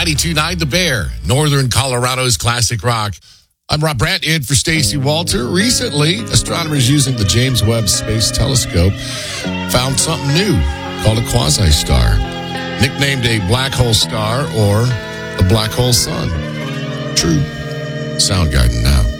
92.9 The Bear, Northern Colorado's classic rock. I'm Rob Brandt, in for Stacey Walter. Recently, astronomers using the James Webb Space Telescope found something new called a quasi-star, nicknamed a black hole star or a black hole sun. True. Soundgarden now.